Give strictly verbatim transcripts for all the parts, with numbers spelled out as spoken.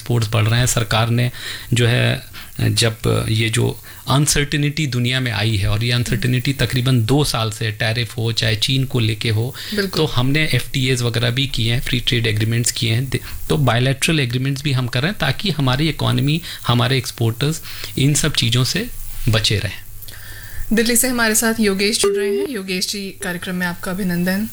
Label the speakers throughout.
Speaker 1: Exports बढ़ रहे हैं। सरकार ने जो है जब ये जो अनसर्टिनिटी दुनिया में आई है, और ये अनसर्टिनिटी तकरीबन दो साल से, टैरिफ हो चाहे चीन को लेके हो, तो हमने एफ टी एज़ वगैरह भी किए हैं, फ्री ट्रेड एग्रीमेंट्स किए हैं, तो बायलैटरल एग्रीमेंट्स भी हम कर रहे हैं ताकि हमारी इकॉनमी, हमारे एक्सपोर्टर्स इन सब चीज़ों से बचे रहें।
Speaker 2: दिल्ली से हमारे साथ योगेश जुड़ रहे हैं। योगेश जी, कार्यक्रम में आपका अभिनंदन।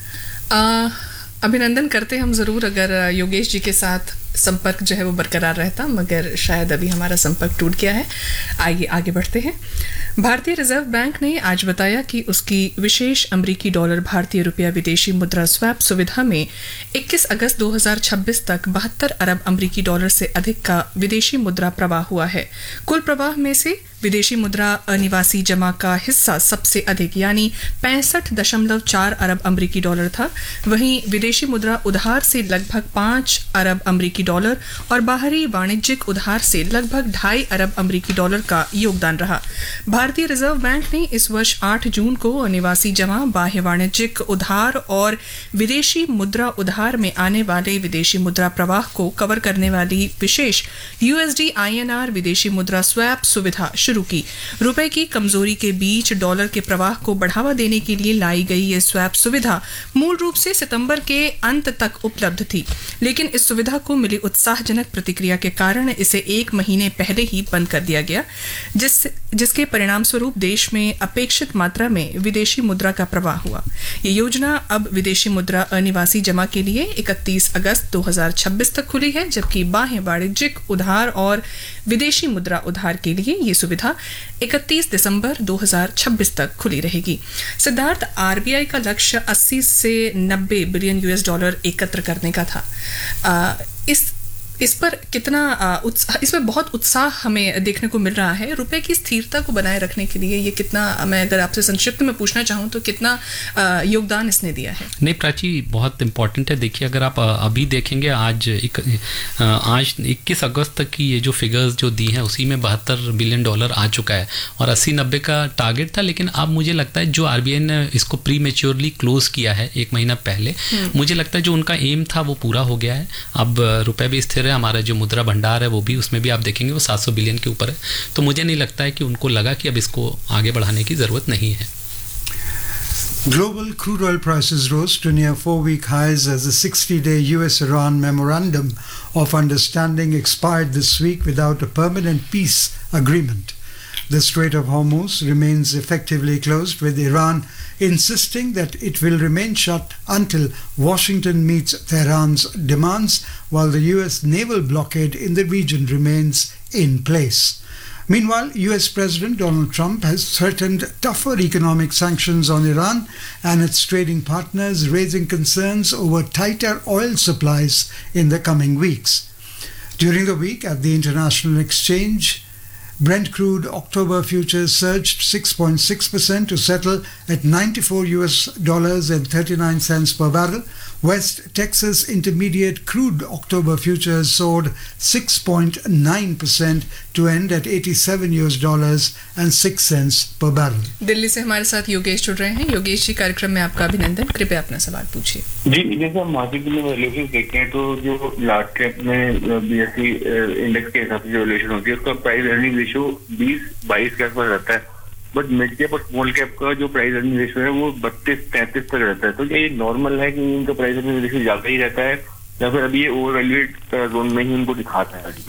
Speaker 2: आ, अभिनंदन करते हम ज़रूर अगर योगेश जी के साथ संपर्क जो है वो बरकरार रहता, मगर शायद अभी हमारा संपर्क टूट गया है। आइए आगे बढ़ते हैं। भारतीय रिजर्व बैंक ने आज बताया कि उसकी विशेष अमेरिकी डॉलर भारतीय रुपया विदेशी मुद्रा स्वैप सुविधा में इक्कीस अगस्त दो हज़ार छब्बीस तक बहत्तर अरब अमेरिकी डॉलर से अधिक का विदेशी मुद्रा प्रवाह हुआ है। कुल प्रवाह में से विदेशी मुद्रा अनिवासी जमा का हिस्सा सबसे अधिक यानी पैंसठ दशमलव चार अरब अमेरिकी डॉलर था। वहीं विदेशी मुद्रा उधार से लगभग पाँच अरब अमेरिकी डॉलर और बाहरी वाणिज्यिक उधार से लगभग ढाई अरब अमेरिकी डॉलर का योगदान रहा। भारतीय रिजर्व बैंक ने इस वर्ष आठ जून को अनिवासी जमा, बाह्य वाणिज्यिक उधार और विदेशी मुद्रा उधार में आने वाले विदेशी मुद्रा प्रवाह को कवर करने वाली विशेष यूएसडी आईएनआर विदेशी मुद्रा स्वैप सुविधा शुरू की। रुपए की कमजोरी के बीच डॉलर के प्रवाह को बढ़ावा देने के लिए लाई गई ये स्वैप सुविधा मूल रूप से सितंबर के अंत तक उपलब्ध थी, लेकिन इस सुविधा को मिली उत्साहजनक प्रतिक्रिया के कारण इसे एक महीने पहले ही बंद कर दिया गया, जिस जिसके परिणाम स्वरूप देश में अपेक्षित मात्रा में विदेशी मुद्रा का प्रवाह हुआ। ये योजना अब विदेशी मुद्रा अनिवासी जमा के लिए इकतीस अगस्त दो हज़ार छब्बीस तक खुली है, जबकि बाह्य वाणिज्यिक उधार और विदेशी मुद्रा उधार के लिए ये सुविधा इकतीस दिसंबर दो हज़ार छब्बीस तक खुली रहेगी। सिद्धार्थ, आरबीआई का लक्ष्य अस्सी से नब्बे बिलियन यूएस डॉलर एकत्र करने का था। आ, इस इस पर कितना उत्साह, इसमें बहुत उत्साह हमें देखने को मिल रहा है। रुपए की स्थिरता को बनाए रखने के लिए ये कितना, मैं अगर आपसे संक्षिप्त में पूछना चाहूँ तो कितना योगदान इसने दिया है?
Speaker 1: नहीं प्राची, बहुत इंपॉर्टेंट है। देखिए, अगर आप अभी देखेंगे आज एक, आज इक्कीस अगस्त तक की ये जो फिगर्स जो दी हैं उसी में बहत्तर बिलियन डॉलर आ चुका है और अस्सी नब्बे का टारगेट था। लेकिन अब मुझे लगता है जो आरबीआई ने इसको प्री मेच्योरली क्लोज किया है एक महीना पहले, मुझे लगता है जो उनका एम था वो पूरा हो गया है। अब रुपये भी स्थिर, हमारा जो मुद्रा भंडार है वो भी, उसमें भी आप देखेंगे वो सात सौ बिलियन के ऊपर है। तो मुझे नहीं लगता है कि उनको लगा कि अब इसको आगे बढ़ाने की जरूरत नहीं है।
Speaker 3: Global crude oil prices rose to near four-week highs as the sixty-day U S Iran Memorandum of Understanding expired this week without a permanent peace agreement. The Strait of Hormuz remains effectively closed, with Iran insisting that it will remain shut until Washington meets Tehran's demands, while the U S naval blockade in the region remains in place. Meanwhile, U S President Donald Trump has threatened tougher economic sanctions on Iran and its trading partners, raising concerns over tighter oil supplies in the coming weeks. During the week at the International Exchange, Brent crude October futures surged six point six percent to settle at ninety-four U S dollars and thirty-nine cents per barrel. West Texas Intermediate crude October futures soared six point nine percent to end at eighty-seven U S dollars and six cents per barrel.
Speaker 2: Delhi से हमारे साथ योगेश जुड़ रहे हैं। योगेश जी, कार्यक्रम में आपका अभिनंदन। कृपया अपना सवाल पूछिए।
Speaker 4: जी, जैसे हम मार्केट में वैल्यूएशन देखते हैं तो जो लार्ज कैप में बीएसई इंडेक्स के हिसाब से जो वैल्यूएशन होती है उसका प्राइस अर्निंग रेशियो बीस बाईस के आसपास रहता है, बट मिड कैप और स्मॉल कैप का जो प्राइस अर्निंग रेशियो है वो बत्तीस तैंतीस तक रहता है। तो क्या ये नॉर्मल है कि इनका प्राइस अर्निंग रेशियो ज्यादा ही रहता है या फिर अभी ये ओवर वैल्यूएट जोन में ही उनको दिखाता है?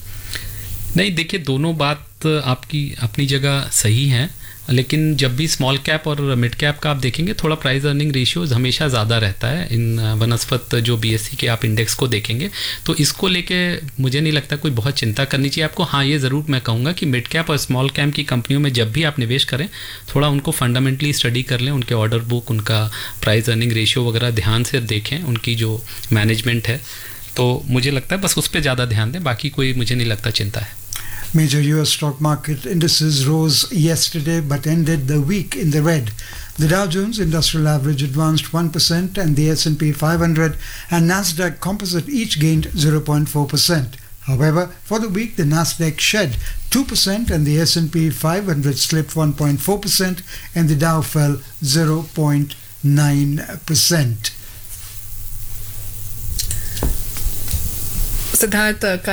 Speaker 1: नहीं, देखिए, दोनों बात आपकी अपनी जगह सही है, लेकिन जब भी स्मॉल कैप और मिड कैप का आप देखेंगे थोड़ा प्राइस अर्निंग रेशियोज हमेशा ज़्यादा रहता है इन वनस्पत जो बीएसई के आप इंडेक्स को देखेंगे। तो इसको लेके मुझे नहीं लगता कोई बहुत चिंता करनी चाहिए आपको। हाँ, ये ज़रूर मैं कहूँगा कि मिड कैप और स्मॉल कैप की कंपनियों में जब भी आप निवेश करें थोड़ा उनको फंडामेंटली स्टडी कर लें, उनके ऑर्डर बुक, उनका प्राइस अर्निंग रेशियो वगैरह ध्यान से देखें, उनकी जो मैनेजमेंट है, तो मुझे लगता है बस उस पर ज़्यादा ध्यान दें, बाकी कोई मुझे नहीं लगता चिंता है।
Speaker 3: Major U S stock market indices rose yesterday but ended the week in the red. The Dow Jones Industrial Average advanced one percent and the S and P five hundred and Nasdaq Composite each gained zero point four percent. However, for the week the Nasdaq shed two percent and the S and P five hundred slipped one point four percent and the Dow fell zero point nine percent.
Speaker 2: Siddharth,